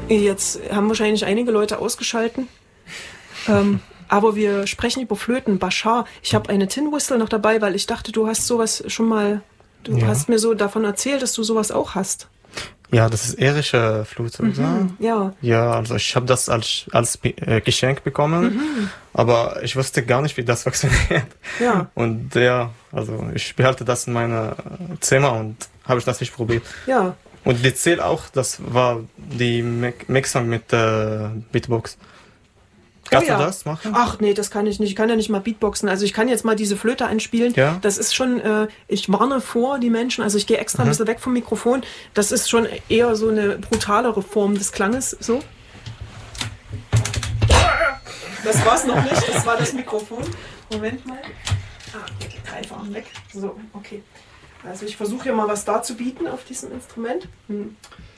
Jetzt haben wahrscheinlich einige Leute ausgeschalten. Aber wir sprechen über Flöten. Bashar, ich habe eine Tin Whistle noch dabei, weil ich dachte, du hast sowas schon mal... Du hast mir so davon erzählt, dass du sowas auch hast. Ja, das ist irische Flöte, oder? Ja. Ja, also ich habe das als Geschenk bekommen, aber ich wusste gar nicht, wie das funktioniert. Ja. Und also ich behalte das in meinem Zimmer und habe ich das nicht probiert. Ja. Und die zählt auch, das war die Mixung mit Beatbox. Kannst du das machen? Ach nee, das kann ich nicht. Ich kann ja nicht mal Beatboxen. Also ich kann jetzt mal diese Flöte einspielen. Ja? Das ist schon, ich warne vor die Menschen, also ich gehe extra ein bisschen weg vom Mikrofon. Das ist schon eher so eine brutalere Form des Klanges. So. Das war es noch nicht, das war das Mikrofon. Moment mal. Okay, einfach weg. So, okay. Also ich versuche hier mal was darzubieten auf diesem Instrument.